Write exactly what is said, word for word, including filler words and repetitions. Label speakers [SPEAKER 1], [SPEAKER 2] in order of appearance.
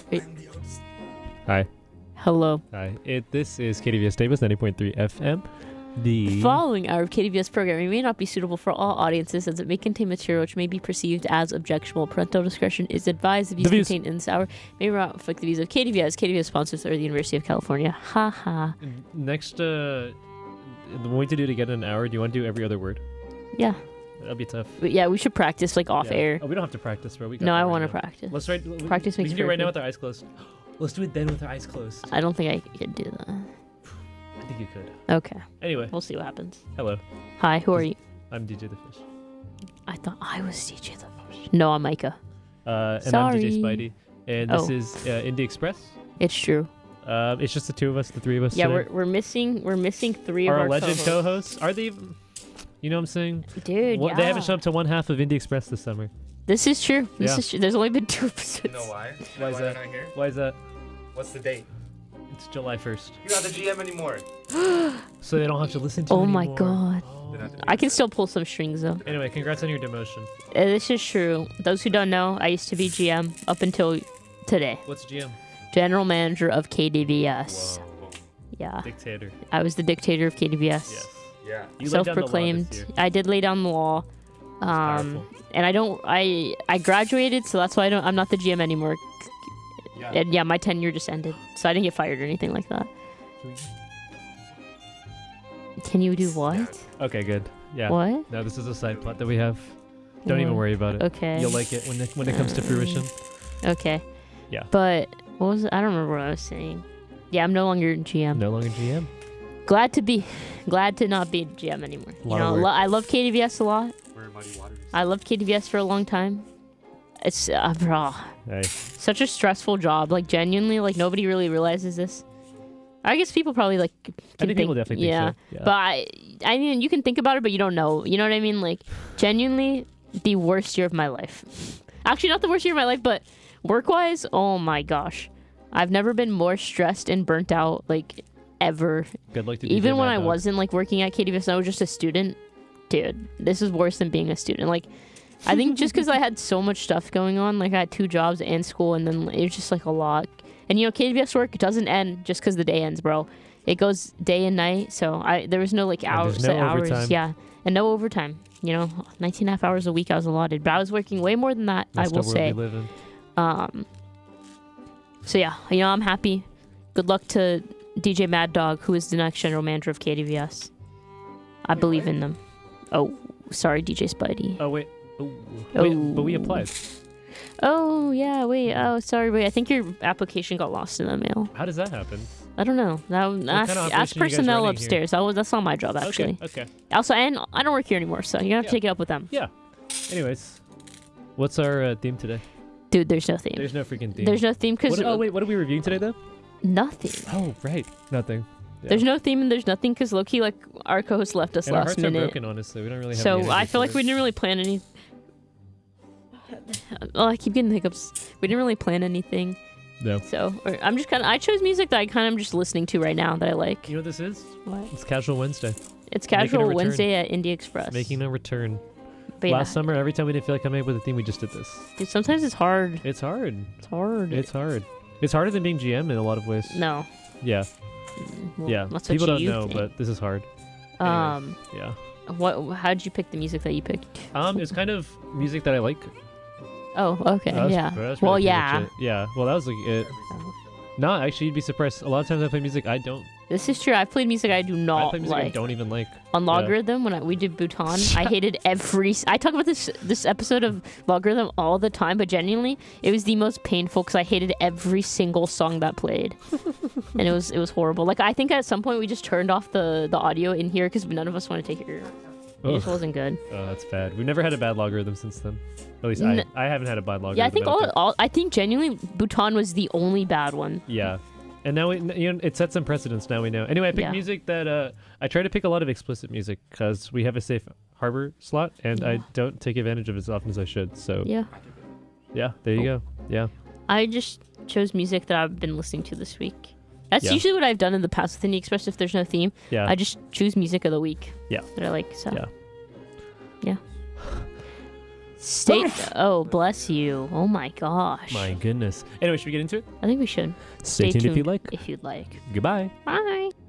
[SPEAKER 1] Wait.
[SPEAKER 2] Hi.
[SPEAKER 1] Hello.
[SPEAKER 2] Hi. It, this is K D V S Davis, ninety point three F M. The
[SPEAKER 1] following hour of K D V S programming may not be suitable for all audiences as it may contain material which may be perceived as objectionable. Parental discretion is advised. The views,
[SPEAKER 2] views.
[SPEAKER 1] contained in this hour may not reflect the views of K D V S, K D V S sponsors, or the University of California. Ha ha.
[SPEAKER 2] Next, uh, the way to do to get an hour, do you want to do every other word?
[SPEAKER 1] Yeah.
[SPEAKER 2] That'll be tough.
[SPEAKER 1] But yeah, we should practice like off
[SPEAKER 2] Yeah.
[SPEAKER 1] air.
[SPEAKER 2] Oh, we don't have to practice, bro. We got
[SPEAKER 1] No,
[SPEAKER 2] that
[SPEAKER 1] I
[SPEAKER 2] right
[SPEAKER 1] want to
[SPEAKER 2] now.
[SPEAKER 1] practice.
[SPEAKER 2] Let's try.
[SPEAKER 1] Practice
[SPEAKER 2] we,
[SPEAKER 1] makes
[SPEAKER 2] we can do it right now
[SPEAKER 1] perfect.
[SPEAKER 2] with our eyes closed. Let's do it then with our eyes closed.
[SPEAKER 1] I don't think I could do that.
[SPEAKER 2] I think you could.
[SPEAKER 1] Okay.
[SPEAKER 2] Anyway,
[SPEAKER 1] We'll see what happens.
[SPEAKER 2] hello.
[SPEAKER 1] Hi, who are you?
[SPEAKER 2] I'm D J the Fish.
[SPEAKER 1] I thought I was D J the Fish. No, I'm Micah.
[SPEAKER 2] Uh, and I'm D J
[SPEAKER 1] Sorry.
[SPEAKER 2] Spidey. And this
[SPEAKER 1] Oh.
[SPEAKER 2] is uh, Indie Express.
[SPEAKER 1] It's true.
[SPEAKER 2] Uh, it's just the two of us, the three of us.
[SPEAKER 1] Yeah,
[SPEAKER 2] today.
[SPEAKER 1] we're we're missing we're missing three of
[SPEAKER 2] our
[SPEAKER 1] our
[SPEAKER 2] alleged
[SPEAKER 1] co-hosts.
[SPEAKER 2] co-hosts. Are they even? You know what I'm saying?
[SPEAKER 1] Dude,
[SPEAKER 2] What-
[SPEAKER 1] yeah.
[SPEAKER 2] They haven't shown up to one half of Indie Express this summer.
[SPEAKER 1] This is true. This
[SPEAKER 2] Yeah.
[SPEAKER 1] is true. There's only been two episodes.
[SPEAKER 3] You know why? You
[SPEAKER 2] Why
[SPEAKER 3] know
[SPEAKER 2] is
[SPEAKER 3] why
[SPEAKER 2] that?
[SPEAKER 3] they're not here?
[SPEAKER 2] Why is that?
[SPEAKER 3] What's the date?
[SPEAKER 2] It's July first.
[SPEAKER 3] You're not the G M anymore.
[SPEAKER 2] So they don't have to listen to
[SPEAKER 1] Oh
[SPEAKER 2] you
[SPEAKER 1] my
[SPEAKER 2] anymore.
[SPEAKER 1] god.
[SPEAKER 3] They're not the
[SPEAKER 1] I can still pull some strings though.
[SPEAKER 2] Anyway, congrats on your demotion.
[SPEAKER 1] Uh, This is true. Those who don't know, I used to be G M up until today.
[SPEAKER 2] What's G M?
[SPEAKER 1] General manager of K D V S.
[SPEAKER 3] Whoa.
[SPEAKER 1] Yeah.
[SPEAKER 2] Dictator.
[SPEAKER 1] I was the dictator of K D V S.
[SPEAKER 2] Yes.
[SPEAKER 3] Yeah.
[SPEAKER 2] You laid down the law
[SPEAKER 1] Self-proclaimed.
[SPEAKER 2] this year.
[SPEAKER 1] I did lay down the law. Um,
[SPEAKER 2] powerful.
[SPEAKER 1] and I don't I I graduated, so that's why I don't I'm not the G M anymore.
[SPEAKER 3] Yeah.
[SPEAKER 1] And yeah, my tenure just ended. So I didn't get fired or anything like that. Can you do what?
[SPEAKER 2] Okay, good. Yeah.
[SPEAKER 1] What?
[SPEAKER 2] No, this is a side plot that we have. Don't even
[SPEAKER 1] What?
[SPEAKER 2] worry about it.
[SPEAKER 1] Okay.
[SPEAKER 2] You'll like it when it, when it comes to fruition.
[SPEAKER 1] Okay.
[SPEAKER 2] Yeah.
[SPEAKER 1] But what was it? I don't remember what I was saying. Yeah, I'm no longer G M.
[SPEAKER 2] No longer G M.
[SPEAKER 1] Glad to be, glad to not be G M anymore. You
[SPEAKER 2] Lot of
[SPEAKER 1] know,
[SPEAKER 2] work.
[SPEAKER 1] lo- I love K D V S a lot.
[SPEAKER 3] We're in muddy waters.
[SPEAKER 1] I loved K D V S for a long time. It's uh, bro,
[SPEAKER 2] Hey.
[SPEAKER 1] such a stressful job. Like genuinely, like nobody really realizes this. I guess people probably like. Can
[SPEAKER 2] I think people definitely
[SPEAKER 1] yeah.
[SPEAKER 2] think so. Yeah.
[SPEAKER 1] But I, I mean, you can think about it, but you don't know. You know what I mean? Like, genuinely, the worst year of my life. Actually, not the worst year of my life, but work-wise, oh my gosh, I've never been more stressed and burnt out like ever.
[SPEAKER 2] Good luck to D J
[SPEAKER 1] Even when
[SPEAKER 2] Mad
[SPEAKER 1] I
[SPEAKER 2] Dog.
[SPEAKER 1] wasn't like working at K D V S, I was just a student. Dude, this is worse than being a student. Like, I think just because I had so much stuff going on, like I had two jobs and school, and then it was just like a lot. And you know, K D V S work doesn't end just because the day ends, bro. It goes day and night. So I there was no like
[SPEAKER 2] And
[SPEAKER 1] hours,
[SPEAKER 2] there's no
[SPEAKER 1] set hours,
[SPEAKER 2] overtime.
[SPEAKER 1] yeah, and no overtime. You know, nineteen and a half hours a week I was allotted, but I was working way more than that.
[SPEAKER 2] Messed
[SPEAKER 1] I will
[SPEAKER 2] up world
[SPEAKER 1] say.
[SPEAKER 2] we live in.
[SPEAKER 1] Um. So yeah, you know, I'm happy. Good luck to D J Mad Dog, who is the next general manager of K D V S. I believe in them. Oh, sorry, D J Spidey.
[SPEAKER 2] Oh wait. Oh. Wait, but we
[SPEAKER 1] Oh.
[SPEAKER 2] applied.
[SPEAKER 1] Oh yeah, wait. Oh, sorry, wait. I think your application got lost in the mail.
[SPEAKER 2] How does that happen?
[SPEAKER 1] I don't know. That, ask,
[SPEAKER 2] kind of
[SPEAKER 1] ask
[SPEAKER 2] operation are you guys
[SPEAKER 1] personnel
[SPEAKER 2] running here?
[SPEAKER 1] upstairs. That was that's not my job actually.
[SPEAKER 2] Okay. Okay.
[SPEAKER 1] Also, and I don't work here anymore, so you're gonna have to
[SPEAKER 2] Yeah.
[SPEAKER 1] take it up with them.
[SPEAKER 2] Anyways, what's our uh, theme today?
[SPEAKER 1] Dude, there's no theme.
[SPEAKER 2] There's no freaking theme.
[SPEAKER 1] There's no theme because
[SPEAKER 2] What, oh wait, what are we reviewing today though?
[SPEAKER 1] nothing.
[SPEAKER 2] Oh right, nothing. Yeah.
[SPEAKER 1] There's no theme and there's nothing because Loki, like our co-host, left us
[SPEAKER 2] And our
[SPEAKER 1] last
[SPEAKER 2] hearts
[SPEAKER 1] minute.
[SPEAKER 2] are broken, honestly. We don't really have.
[SPEAKER 1] So
[SPEAKER 2] the
[SPEAKER 1] I
[SPEAKER 2] energy
[SPEAKER 1] feel
[SPEAKER 2] for
[SPEAKER 1] like we
[SPEAKER 2] it.
[SPEAKER 1] didn't really plan any. Oh, I keep getting hiccups. We didn't really plan anything.
[SPEAKER 2] No.
[SPEAKER 1] So or I'm just kind of. I chose music that I kind of just listening to right now that I like.
[SPEAKER 2] You know what this is?
[SPEAKER 1] What?
[SPEAKER 2] It's Casual Wednesday.
[SPEAKER 1] It's
[SPEAKER 2] Making a
[SPEAKER 1] Casual
[SPEAKER 2] return.
[SPEAKER 1] Wednesday at Indie Express.
[SPEAKER 2] Making a return.
[SPEAKER 1] But yeah,
[SPEAKER 2] Last summer, every time we didn't feel like coming up with a theme, we just did this.
[SPEAKER 1] dude, sometimes it's hard.
[SPEAKER 2] It's hard.
[SPEAKER 1] It's hard.
[SPEAKER 2] It's hard. It's harder than being G M in a lot of ways.
[SPEAKER 1] no.
[SPEAKER 2] Yeah.
[SPEAKER 1] Well,
[SPEAKER 2] Yeah.
[SPEAKER 1] That's
[SPEAKER 2] People
[SPEAKER 1] what
[SPEAKER 2] don't
[SPEAKER 1] you
[SPEAKER 2] know,
[SPEAKER 1] think.
[SPEAKER 2] but this is hard.
[SPEAKER 1] Um,
[SPEAKER 2] Yeah.
[SPEAKER 1] what? How did you pick the music that you picked?
[SPEAKER 2] Um, it's kind of music that I like.
[SPEAKER 1] Oh, okay,
[SPEAKER 2] That was-
[SPEAKER 1] yeah.
[SPEAKER 2] that was
[SPEAKER 1] Well,
[SPEAKER 2] really pretty
[SPEAKER 1] yeah.
[SPEAKER 2] much it. Yeah. Well, that was like it. No, actually, you'd be surprised. A lot of times I play music I don't.
[SPEAKER 1] This is true. I've played music I do
[SPEAKER 2] I
[SPEAKER 1] not
[SPEAKER 2] play music I
[SPEAKER 1] like.
[SPEAKER 2] don't even like.
[SPEAKER 1] On Logarithm, when I, we did Bhutan, I hated every. s- I talk about this this episode of Logarithm all the time, but genuinely, it was the most painful because I hated every single song that played, and it was it was horrible. Like I think at some point we just turned off the the audio in here because none of us wanted to hear. It It just
[SPEAKER 2] Ugh.
[SPEAKER 1] wasn't good.
[SPEAKER 2] Oh, that's bad. We've never had a bad logarithm since then. At least
[SPEAKER 1] N-
[SPEAKER 2] I, I haven't had a bad logarithm.
[SPEAKER 1] Yeah, I think
[SPEAKER 2] don't
[SPEAKER 1] all, all I think genuinely Bhutan was the only bad one.
[SPEAKER 2] Yeah. And now we, you know, it sets some precedents. Now we know. Anyway, I pick
[SPEAKER 1] Yeah.
[SPEAKER 2] music that uh, I try to pick a lot of explicit music because we have a safe harbor slot, and I
[SPEAKER 1] Yeah.
[SPEAKER 2] don't take advantage of it as often as I should. So yeah,
[SPEAKER 1] Yeah,
[SPEAKER 2] there you go. Yeah,
[SPEAKER 1] I just chose music that I've been listening to this week. That's
[SPEAKER 2] Yeah.
[SPEAKER 1] usually what I've done in the past with Indie Express. If there's no theme,
[SPEAKER 2] yeah.
[SPEAKER 1] I just choose music of the week.
[SPEAKER 2] Yeah.
[SPEAKER 1] that I like. So
[SPEAKER 2] Yeah.
[SPEAKER 1] yeah. Stay. Oh, bless you. Oh my gosh.
[SPEAKER 2] My goodness. Anyway, should we get into it?
[SPEAKER 1] I think we should.
[SPEAKER 2] Stay, tuned if you like.
[SPEAKER 1] If you'd like.
[SPEAKER 2] Goodbye.
[SPEAKER 1] Bye.